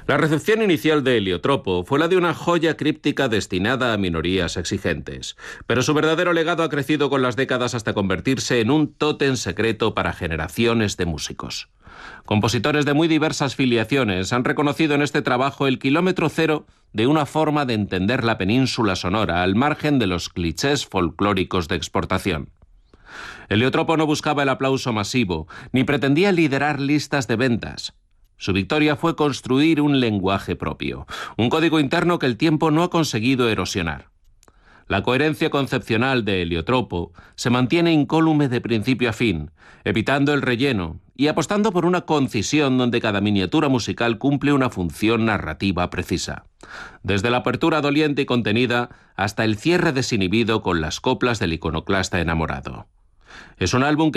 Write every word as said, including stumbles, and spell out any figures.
La recepción inicial de Heliotropo fue la de una joya críptica destinada a minorías exigentes, pero su verdadero legado ha crecido con las décadas hasta convertirse en un tótem secreto para generaciones de músicos. Compositores de muy diversas filiaciones han reconocido en este trabajo el kilómetro cero de una forma de entender la península sonora al margen de los clichés folclóricos de exportación. Heliotropo no buscaba el aplauso masivo, ni pretendía liderar listas de ventas. Su victoria fue construir un lenguaje propio, un código interno que el tiempo no ha conseguido erosionar. La coherencia concepcional de Heliotropo se mantiene incólume de principio a fin, evitando el relleno y apostando por una concisión donde cada miniatura musical cumple una función narrativa precisa. Desde la apertura doliente y contenida hasta el cierre desinhibido con las coplas del iconoclasta enamorado. Es un álbum que